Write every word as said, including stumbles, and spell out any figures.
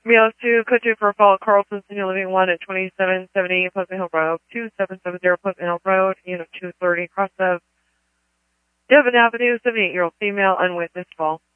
Meals to Code two for Fall Carlson Senior Living one at twenty-seven seventy Pleasant Hill Road, two seven seven zero Pleasant Hill Road, Unit two thirty, across of Devon Avenue, seventy-eight-year-old female, unwitnessed fall.